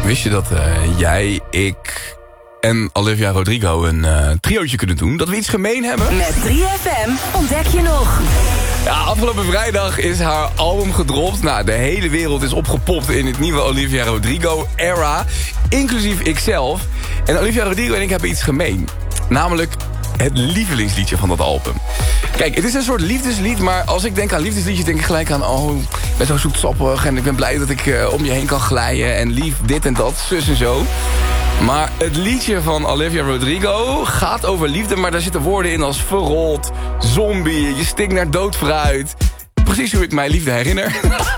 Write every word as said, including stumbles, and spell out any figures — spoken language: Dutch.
Wist je dat uh, jij, ik en Olivia Rodrigo een uh, triootje kunnen doen? Dat we iets gemeen hebben? Met drie F M ontdek je nog. Ja, afgelopen vrijdag is haar album gedropt. Nou, de hele wereld is opgepopt in het nieuwe Olivia Rodrigo Era. Inclusief ikzelf. En Olivia Rodrigo en ik hebben iets gemeen. Namelijk het lievelingsliedje van dat album. Kijk, het is een soort liefdeslied, maar als ik denk aan liefdesliedjes denk ik gelijk aan... oh, ik ben zo zoetsappig en ik ben blij dat ik uh, om je heen kan glijden... en lief dit en dat, zus en zo. Maar het liedje van Olivia Rodrigo gaat over liefde... maar daar zitten woorden in als verrot, zombie, je stinkt naar dood fruit. Precies hoe ik mijn liefde herinner.